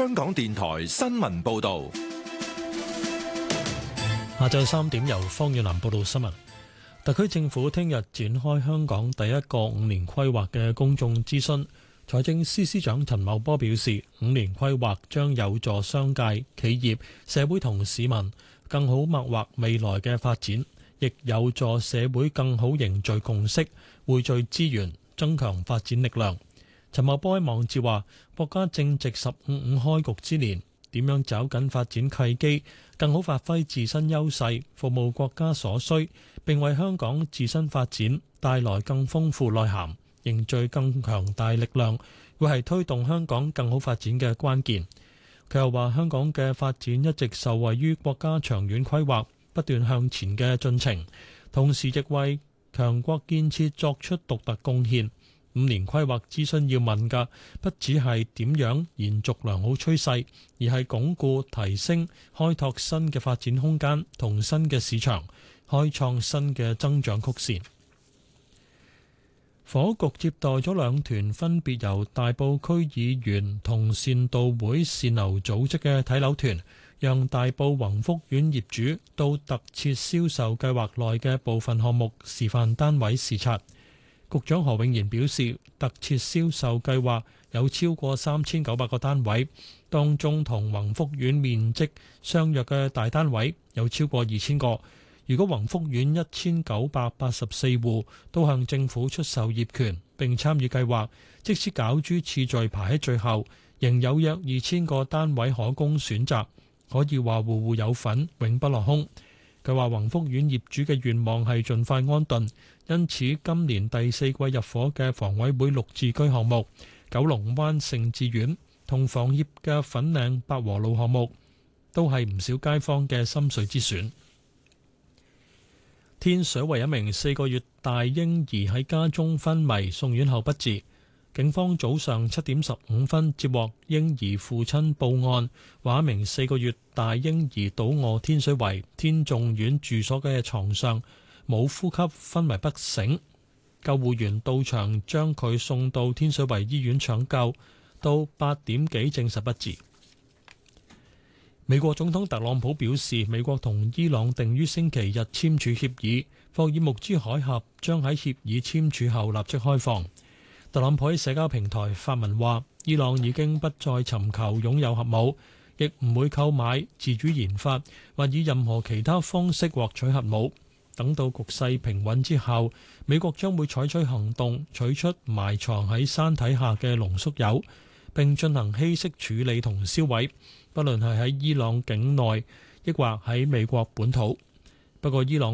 香港電台新聞報道。 下晝3點由方遠南報道新聞。特區政府聽日展開香港第一個5年規劃嘅公眾諮詢。財政司司長陳茂波表示，5年規劃將有助商界、企業、社會同市民更好擘劃未來嘅發展，亦有助社會更好凝聚共識、匯聚資源、增強發展力量。陳茂波喺網誌話，國家正值15開局之年，點樣抓緊發展契機，更好發揮自身優勢，服務國家所需，並為香港自身發展帶來更豐富內涵，凝聚更強大力量，會係推動香港更好發展嘅關鍵。佢又話，香港嘅發展一直受惠於國家長遠規劃不斷向前嘅進程，同時亦為強國建設作出獨特貢獻。5年規劃諮詢要問嘅，不只係點樣延續良好趨勢，而係鞏固、提升、開拓新嘅發展空間同新嘅市場，開創新嘅增長曲線。房屋局接待咗2團分別由大埔區議員同善道會善樓組織嘅睇樓團，讓大埔宏福苑業主到特設銷售計劃內嘅部分項目示範單位視察。局長何永賢表示，特設銷售計劃有超過3900個單位，當中同宏福苑面積相若嘅大單位有超過2000個。如果宏福苑1984戶都向政府出售業權並參與計劃，即使攪珠次序排喺最後，仍有約2000個單位可供選擇，可以話戶戶有份，永不落空。佢話宏福苑業主嘅願望係盡快安頓，因此今年第4季入伙嘅房委會綠置居項目、九龍灣盛智苑同房協嘅粉嶺百和路項目，都係唔少街坊嘅心水之選。天水圍一名4個月大嬰兒喺家中昏迷送院後不治，警方早上7點15分接獲嬰兒父親報案，話一名4個月大嬰兒倒卧天水圍天頌苑住所嘅床上，冇呼吸，昏迷不醒。救護員到場將佢送到天水圍醫院搶救，到8點幾證實不治。美國總統特朗普表示，美國同伊朗定於星期日簽署協議，霍爾木茲海峽將喺協議簽署後立即開放。特朗普喺社交平台發文話，伊朗已經不再尋求擁有核武，亦唔會購買、自主研發或以任何其他方式獲取核武。等到局勢平穩之後，美國將會採取行動，取出埋藏喺山體下嘅濃縮鈾，並進行稀釋處理同銷毀，不論係喺伊朗境內，抑或喺美國本土。不過伊朗